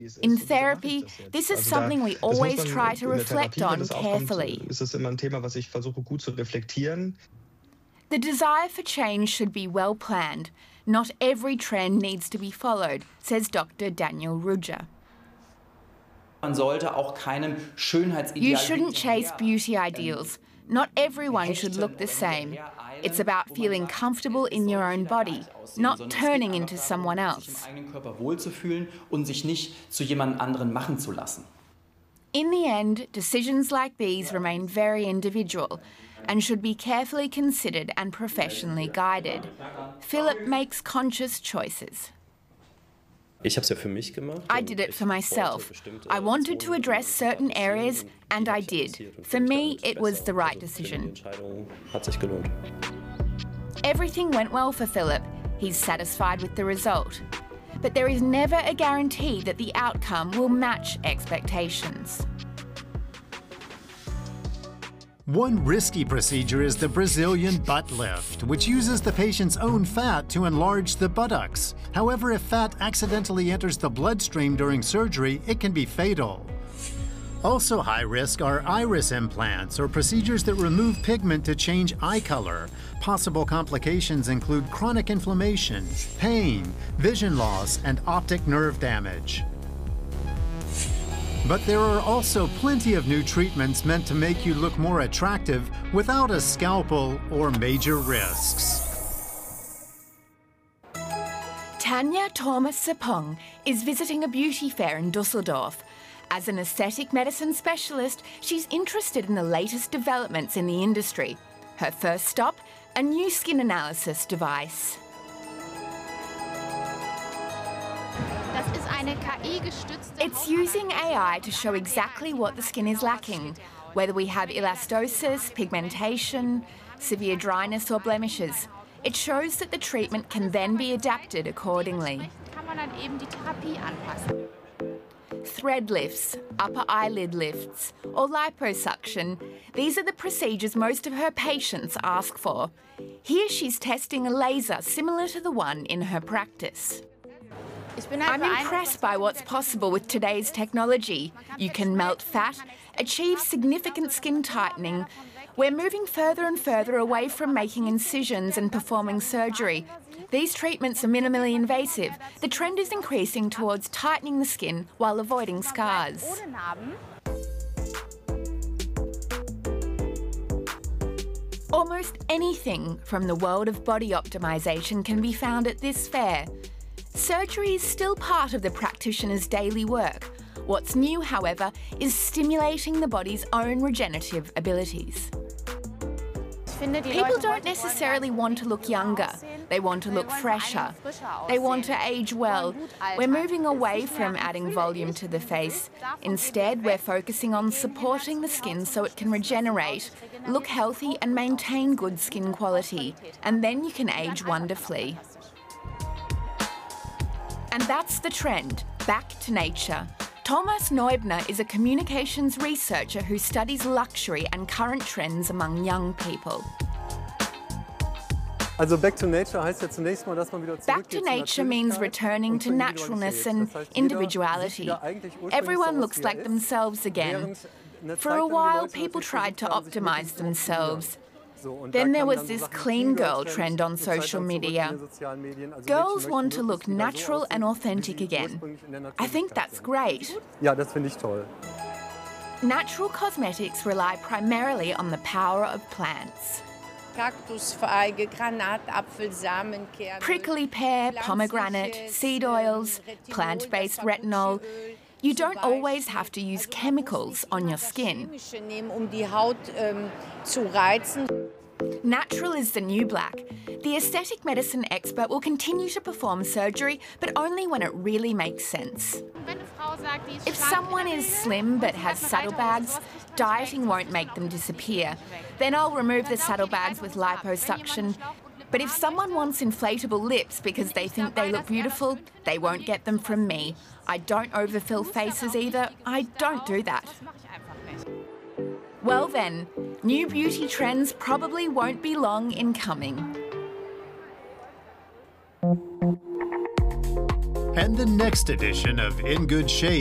In therapy, this is something we always try to reflect on carefully. The desire for change should be well planned. Not every trend needs to be followed, says Dr. Daniel Rudger. You shouldn't chase beauty ideals. Not everyone should look the same. It's about feeling comfortable in your own body, not turning into someone else. In the end, decisions like these remain very individual and should be carefully considered and professionally guided. Philip makes conscious choices. I did it for myself. I wanted to address certain areas, and I did. For me, it was the right decision. Everything went well for Philip. He's satisfied with the result. But there is never a guarantee that the outcome will match expectations. One risky procedure is the Brazilian butt lift, which uses the patient's own fat to enlarge the buttocks. However, if fat accidentally enters the bloodstream during surgery, it can be fatal. Also high risk are iris implants, or procedures that remove pigment to change eye color. Possible complications include chronic inflammation, pain, vision loss, and optic nerve damage. But there are also plenty of new treatments meant to make you look more attractive without a scalpel or major risks. Tanya Thomas-Sapong is visiting a beauty fair in Dusseldorf. As an aesthetic medicine specialist, she's interested in the latest developments in the industry. Her first stop, a new skin analysis device. It's using AI to show exactly what the skin is lacking, whether we have elastosis, pigmentation, severe dryness or blemishes. It shows that the treatment can then be adapted accordingly. Thread lifts, upper eyelid lifts, or liposuction. These are the procedures most of her patients ask for. Here she's testing a laser similar to the one in her practice. I'm impressed by what's possible with today's technology. You can melt fat, achieve significant skin tightening. We're moving further and further away from making incisions and performing surgery. These treatments are minimally invasive. The trend is increasing towards tightening the skin while avoiding scars. Almost anything from the world of body optimization can be found at this fair. Surgery is still part of the practitioner's daily work. What's new, however, is stimulating the body's own regenerative abilities. People don't necessarily want to look younger. They want to look fresher. They want to age well. We're moving away from adding volume to the face. Instead, we're focusing on supporting the skin so it can regenerate, look healthy and maintain good skin quality. And then you can age wonderfully. And that's the trend, back to nature. Thomas Neubner is a communications researcher who studies luxury and current trends among young people. Back to nature means returning to naturalness and individuality. Everyone looks like themselves again. For a while, people tried to optimize themselves. Then there was this clean girl trend on social media. Girls want to look natural and authentic again. I think that's great. Natural cosmetics rely primarily on the power of plants. Prickly pear, pomegranate, seed oils, plant-based retinol. You don't always have to use chemicals on your skin. Natural is the new black. The aesthetic medicine expert will continue to perform surgery, but only when it really makes sense. If someone is slim but has saddlebags, dieting won't make them disappear. Then I'll remove the saddlebags with liposuction. But if someone wants inflatable lips because they think they look beautiful, they won't get them from me. I don't overfill faces either. I don't do that. Well then, new beauty trends probably won't be long in coming. And the next edition of In Good Shape